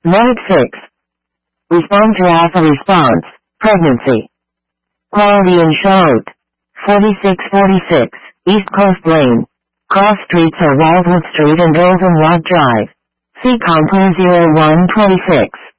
Note 6. Respond to alpha response. Pregnancy. Quality insured. 4646. East Coast Lane. Cross streets are Waldwood Street and Golden Rod Drive. See Contour 0126.